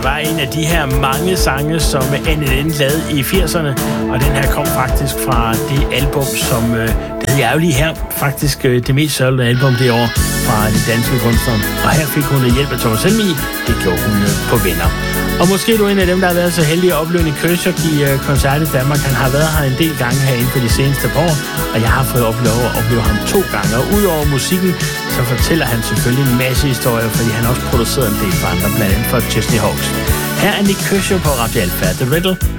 var en af de her mange sange, som NNN lavede i 80'erne, og den her kom faktisk fra det album, som det er jo lige her, faktisk det mest solgte album det år fra de danske kunstnere. Og her fik hun hjælp af Thomas Helmig, det gjorde hun på Venner. Og måske er du en af dem, der har været så heldig at opleve Nik Kershaw give koncert i Danmark. Han har været her en del gange her inden for de seneste par år, og jeg har fået opleve ham 2 gange. Og udover musikken, så fortæller han selvfølgelig en masse historier, fordi han også produceret en del for andre, blandt andet for Chesney Hawkes. Her er Nik Kershaw på Radio Alfa, The Riddle.